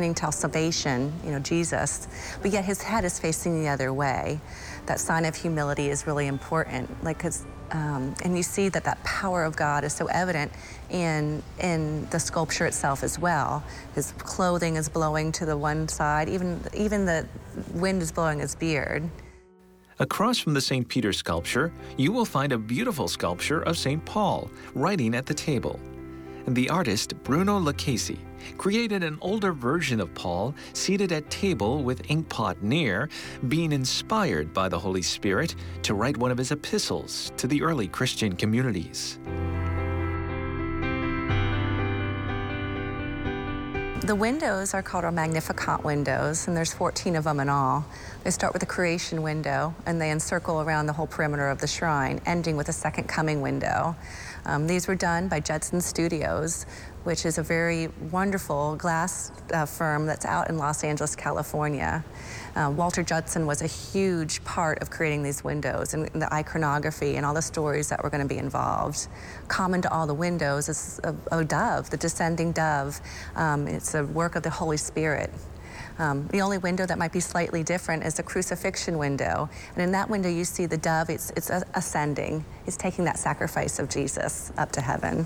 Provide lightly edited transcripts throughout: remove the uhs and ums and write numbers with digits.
pointing to salvation, Jesus, but yet his head is facing the other way. That sign of humility is really important, and you see that power of God is so evident in the sculpture itself as well. His clothing is blowing to the one side, even the wind is blowing his beard. Across from the St. Peter sculpture, you will find a beautiful sculpture of St. Paul writing at the table. The artist Bruno Lucchesi created an older version of Paul seated at table with inkpot near, being inspired by the Holy Spirit to write one of his epistles to the early Christian communities. The windows are called our Magnificat windows, and there's 14 of them in all. They start with the creation window, and they encircle around the whole perimeter of the shrine, ending with a second coming window. These were done by Judson Studios, which is a very wonderful glass firm that's out in Los Angeles, California. Walter Judson was a huge part of creating these windows and the iconography and all the stories that were going to be involved. Common to all the windows is a dove, the descending dove. It's a work of the Holy Spirit. The only window that might be slightly different is the crucifixion window. And in that window, you see the dove, it's ascending. It's taking that sacrifice of Jesus up to heaven.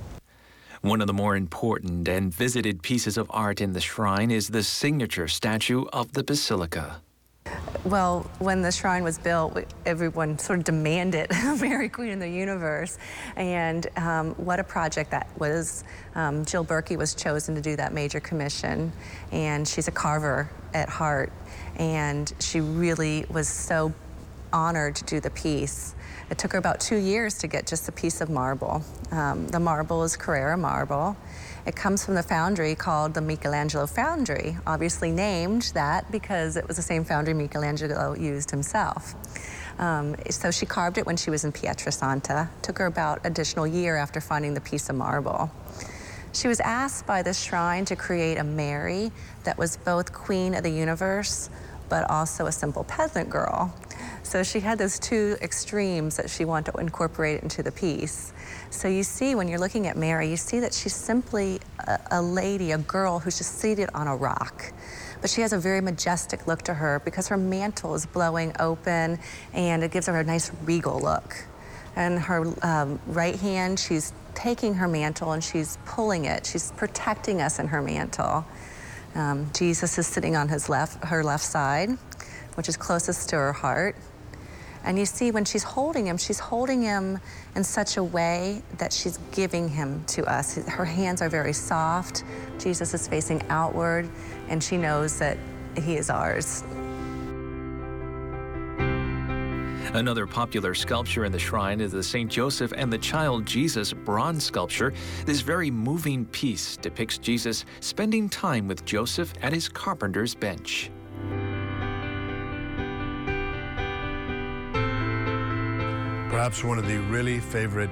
One of the more important and visited pieces of art in the shrine is the signature statue of the basilica. Well, when the shrine was built, everyone sort of demanded Mary, Queen of the Universe. And what a project that was. Jill Berkey was chosen to do that major commission. And she's a carver at heart. And she really was so honored to do the piece. It took her about 2 years to get just a piece of marble. The marble is Carrara marble. It comes from the foundry called the Michelangelo Foundry, obviously named that because it was the same foundry Michelangelo used himself. So she carved it when she was in Pietrasanta. Took her about an additional year after finding the piece of marble. She was asked by the shrine to create a Mary that was both Queen of the Universe, but also a simple peasant girl. So she had those two extremes that she wanted to incorporate into the piece. So you see, when you're looking at Mary, you see that she's simply a lady, a girl who's just seated on a rock. But she has a very majestic look to her because her mantle is blowing open and it gives her a nice regal look. And her right hand, she's taking her mantle and she's pulling it. She's protecting us in her mantle. Jesus is sitting on her left side, which is closest to her heart. And you see when she's holding him in such a way that she's giving him to us. Her hands are very soft. Jesus is facing outward, and she knows that he is ours. Another popular sculpture in the shrine is the St. Joseph and the Child Jesus bronze sculpture. This very moving piece depicts Jesus spending time with Joseph at his carpenter's bench. Perhaps one of the really favorite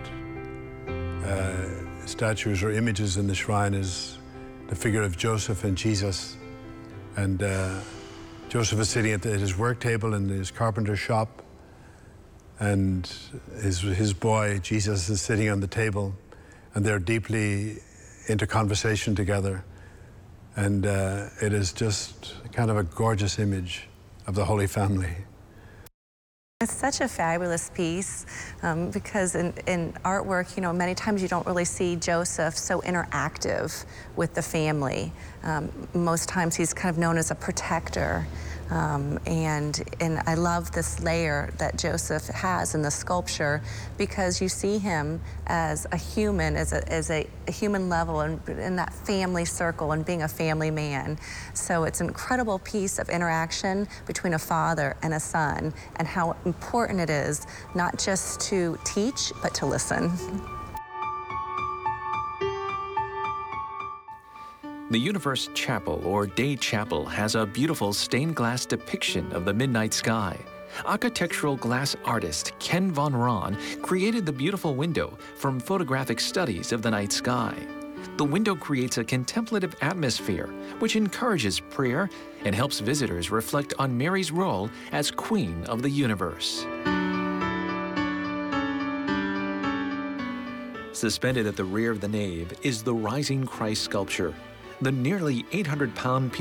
statues or images in the shrine is the figure of Joseph and Jesus. And Joseph is sitting at his work table in his carpenter shop, and his boy, Jesus, is sitting on the table, and they're deeply into conversation together. And it is just kind of a gorgeous image of the Holy Family. It's such a fabulous piece because in artwork, many times you don't really see Joseph so interactive with the family. Most times he's kind of known as a protector. And I love this layer that Joseph has in the sculpture because you see him as a human, as a human level and in that family circle and being a family man. So it's an incredible piece of interaction between a father and a son and how important it is not just to teach, but to listen. The Universe Chapel, or Day Chapel, has a beautiful stained glass depiction of the midnight sky. Architectural glass artist Ken Von Ron created the beautiful window from photographic studies of the night sky. The window creates a contemplative atmosphere, which encourages prayer and helps visitors reflect on Mary's role as Queen of the Universe. Suspended at the rear of the nave is the Rising Christ sculpture. The nearly 800-pound piece